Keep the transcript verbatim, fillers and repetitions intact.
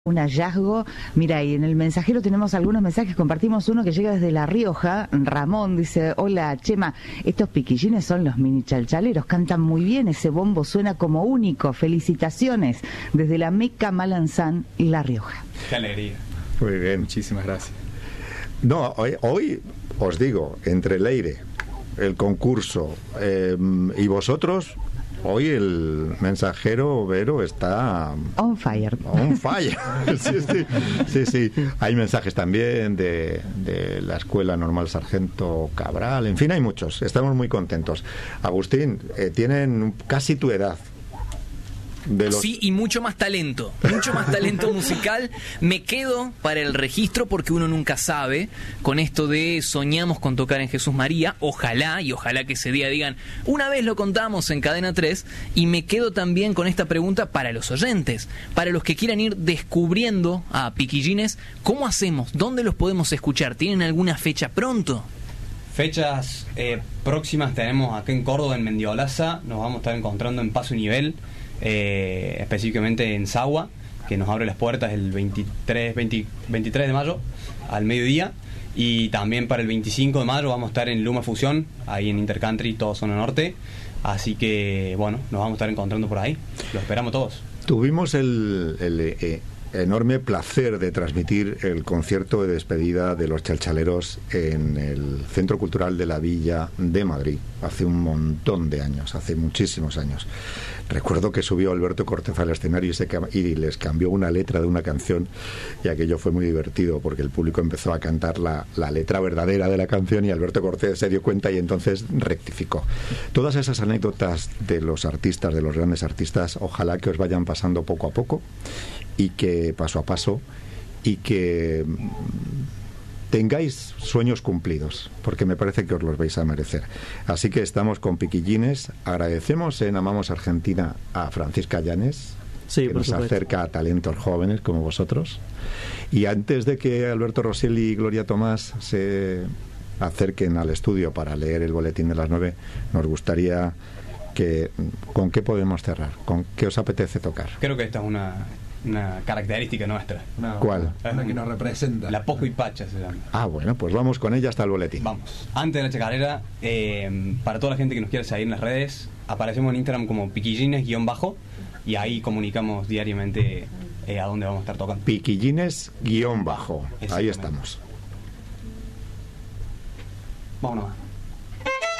Un hallazgo. Mira, y en el mensajero tenemos algunos mensajes, compartimos uno que llega desde La Rioja. Ramón dice: hola Chema, estos piquillines son los mini chalchaleros, cantan muy bien, ese bombo suena como único, felicitaciones, desde la Meca Malanzán, La Rioja. Qué alegría. Muy bien, Muchísimas gracias. No, hoy, hoy os digo, entre Leire, el concurso eh, y vosotros, hoy el mensajero Vero está on fire. On fire. Sí, sí, sí, sí. Hay mensajes también de, de la Escuela Normal Sargento Cabral. En fin, hay muchos. Estamos muy contentos. Agustín, eh, tienen casi tu edad. De los... Sí, y mucho más talento, mucho más talento musical. Me quedo para el registro porque uno nunca sabe con esto de soñamos con tocar en Jesús María. Ojalá, y ojalá que ese día digan, una vez lo contamos en Cadena tres. Y me quedo también con esta pregunta para los oyentes, para los que quieran ir descubriendo a Piquillines. ¿Cómo hacemos? ¿Dónde los podemos escuchar? ¿Tienen alguna fecha pronto? Fechas eh, próximas tenemos acá en Córdoba, en Mendiolaza. Nos vamos a estar encontrando en Paso y Nivel. Eh, específicamente en Sagua, que nos abre las puertas el veintitrés, veinte, veintitrés de mayo al mediodía, y también para el veinticinco de mayo vamos a estar en Luma Fusión, ahí en Intercountry, todo zona norte, así que bueno, nos vamos a estar encontrando por ahí, los esperamos todos. Tuvimos el, el eh, enorme placer de transmitir el concierto de despedida de los Chalchaleros en el Centro Cultural de la Villa de Madrid hace un montón de años, hace muchísimos años. Recuerdo que subió Alberto Cortés al escenario y, se, y les cambió una letra de una canción, y aquello fue muy divertido porque el público empezó a cantar la, la letra verdadera de la canción y Alberto Cortés se dio cuenta y entonces rectificó. Todas esas anécdotas de los artistas, de los grandes artistas, ojalá que os vayan pasando poco a poco y que paso a paso, y que tengáis sueños cumplidos, porque me parece que os los vais a merecer. Así que estamos con Piquillines. Agradecemos en Amamos Argentina a Francisca Llanes, sí, que nos supuesto. acerca a talentos jóvenes como vosotros. Y antes de que Alberto Rosselli y Gloria Tomás se acerquen al estudio para leer el boletín de las nueve, nos gustaría que, ¿con qué podemos cerrar? ¿Con qué os apetece tocar? Creo que esta es una... una característica nuestra. Una, ¿Cuál? La que nos representa. La Poco y Pacha se llama. Ah, bueno, pues vamos con ella hasta el boletín. Vamos. Antes de la chacarera, eh, para toda la gente que nos quiera seguir en las redes, aparecemos en Instagram como piquillines-bajo, y ahí comunicamos diariamente eh, a dónde vamos a estar tocando. Piquillines-bajo. Ahí estamos. Vámonos.